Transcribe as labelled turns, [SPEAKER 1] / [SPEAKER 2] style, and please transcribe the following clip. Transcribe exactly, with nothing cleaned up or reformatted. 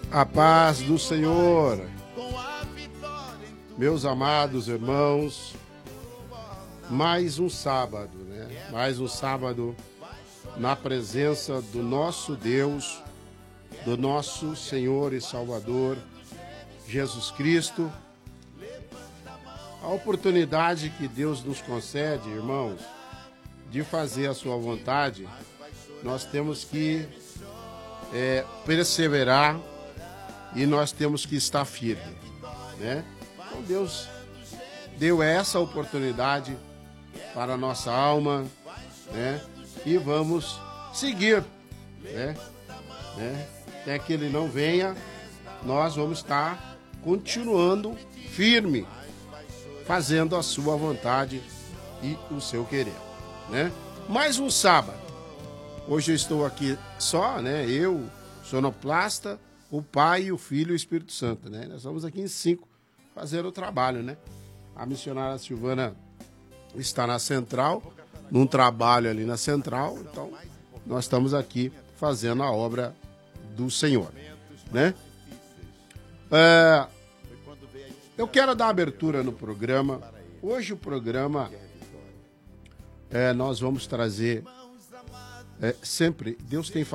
[SPEAKER 1] A paz do Senhor, meus amados irmãos, mais um sábado, né? Mais um sábado na presença do nosso Deus, do nosso Senhor e Salvador, Jesus Cristo. A oportunidade que Deus nos concede, irmãos, de fazer a sua vontade, nós temos que é, perseverar e nós temos que estar firme, né? Então Deus deu essa oportunidade para a nossa alma, né? E vamos seguir, né? né? Até que Ele não venha, nós vamos estar continuando firme, fazendo a sua vontade e o seu querer, né? Mais um sábado. Hoje eu estou aqui só, né? Eu, sonoplasta, o Pai, o Filho e o Espírito Santo, né? Nós estamos aqui em cinco fazendo o trabalho, né? A missionária Silvana está na central, num trabalho ali na central, então nós estamos aqui fazendo a obra do Senhor, né? É, eu quero dar abertura no programa. Hoje o programa é, nós vamos trazer é, sempre, Deus tem